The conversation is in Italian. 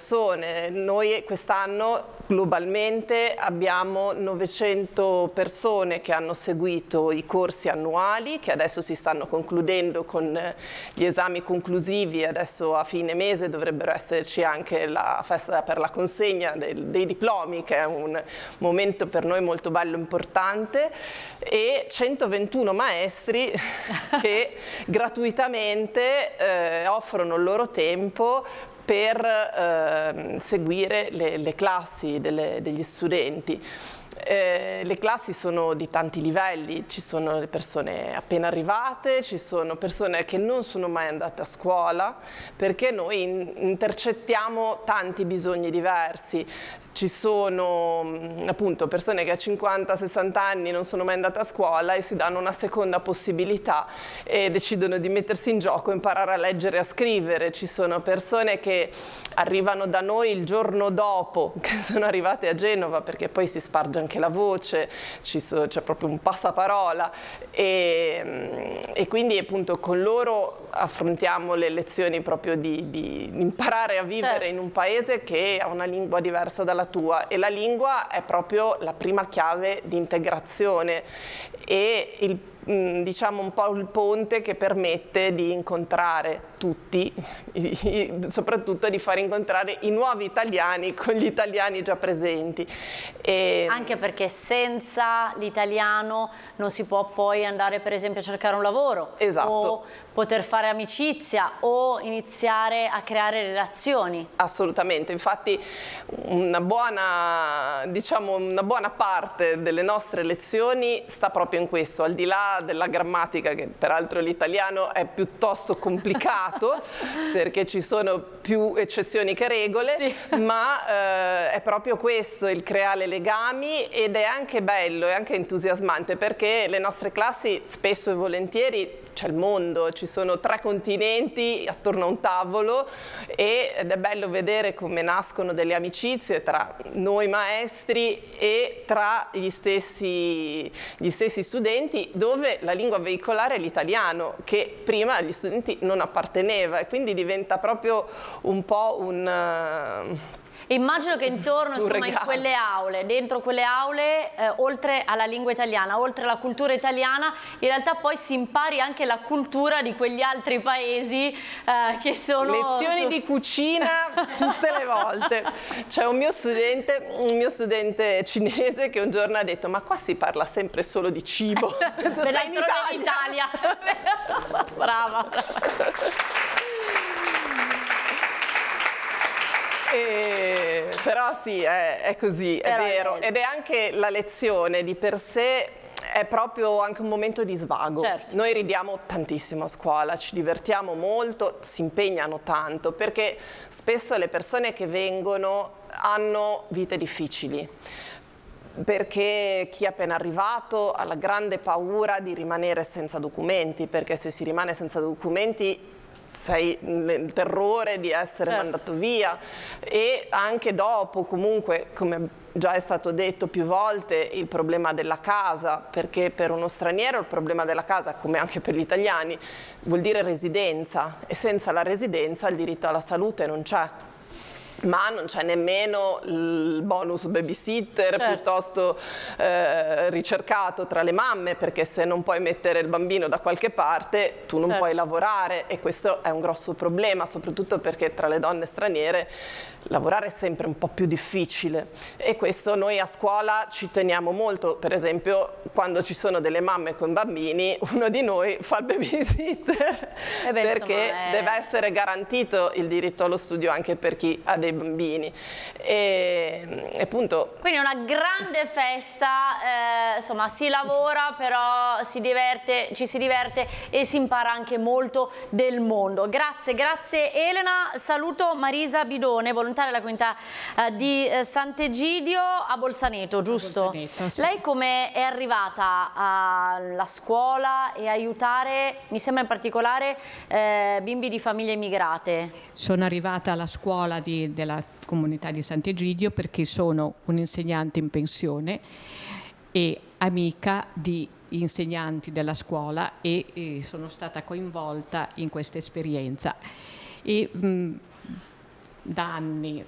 persone. Noi quest'anno globalmente abbiamo 900 persone che hanno seguito i corsi annuali, che adesso si stanno concludendo con gli esami conclusivi. Adesso a fine mese dovrebbero esserci anche la festa per la consegna dei diplomi, che è un momento per noi molto bello e importante, e 121 maestri che gratuitamente offrono il loro tempo per seguire le classi degli studenti. Le classi sono di tanti livelli, ci sono le persone appena arrivate, ci sono persone che non sono mai andate a scuola, perché noi intercettiamo tanti bisogni diversi. Ci sono appunto persone che a 50-60 anni non sono mai andate a scuola e si danno una seconda possibilità e decidono di mettersi in gioco, imparare a leggere e a scrivere. Ci sono persone che arrivano da noi il giorno dopo che sono arrivate a Genova, perché poi si sparge anche la voce, c'è proprio un passaparola, e quindi appunto con loro affrontiamo le lezioni proprio di imparare a vivere in un paese che ha una lingua diversa dalla tua, e la lingua è proprio la prima chiave di integrazione e diciamo un po' il ponte che permette di incontrare tutti, soprattutto di far incontrare i nuovi italiani con gli italiani già presenti. Anche perché senza l'italiano non si può poi andare per esempio a cercare un lavoro, o poter fare amicizia o iniziare a creare relazioni. Assolutamente, infatti una buona parte delle nostre lezioni sta proprio in questo, al di là della grammatica, che peraltro l'italiano è piuttosto complicato perché ci sono più eccezioni che regole, ma è proprio questo, il creare legami, ed è anche bello, è anche entusiasmante, perché le nostre classi spesso e volentieri c'è il mondo, ci sono 3 continenti attorno a un tavolo, ed è bello vedere come nascono delle amicizie tra noi maestri e tra gli stessi studenti, dove la lingua veicolare è l'italiano, che prima agli studenti non apparteneva, e quindi diventa proprio un po' Immagino che intorno, insomma, in quelle aule, dentro quelle aule, oltre alla lingua italiana, oltre alla cultura italiana, in realtà poi si impari anche la cultura di quegli altri paesi che sono... Lezioni di cucina tutte le volte. C'è un mio studente cinese che un giorno ha detto: ma qua si parla sempre solo di cibo. Sei in Italia. Brava. Però sì, è così, è vero, ed è anche la lezione di per sé, è proprio anche un momento di svago. Noi ridiamo tantissimo a scuola, ci divertiamo molto, si impegnano tanto, perché spesso le persone che vengono hanno vite difficili, perché chi è appena arrivato ha la grande paura di rimanere senza documenti, perché se si rimane senza documenti sei nel terrore di essere mandato via, e anche dopo comunque, come già è stato detto più volte, il problema della casa, perché per uno straniero il problema della casa, come anche per gli italiani, vuol dire residenza, e senza la residenza il diritto alla salute non c'è. Ma non c'è nemmeno il bonus babysitter piuttosto ricercato tra le mamme, perché se non puoi mettere il bambino da qualche parte tu non puoi lavorare, e questo è un grosso problema, soprattutto perché tra le donne straniere lavorare è sempre un po' più difficile, e questo noi a scuola ci teniamo molto. Per esempio, quando ci sono delle mamme con bambini, uno di noi fa il babysitter, perché deve essere garantito il diritto allo studio anche per chi ha dei bambini, e appunto. Quindi una grande festa, insomma si lavora però ci si diverte e si impara anche molto del mondo. Grazie Elena. Saluto Marisa Bidone, volontaria della comunità di Sant'Egidio a Bolzaneto, giusto? Bolzaneto, sì. Lei come è arrivata alla scuola e aiutare, mi sembra in particolare, bimbi di famiglie immigrate? Sono arrivata alla scuola della comunità di Sant'Egidio perché sono un'insegnante in pensione e amica di insegnanti della scuola, e sono stata coinvolta in questa esperienza. Da anni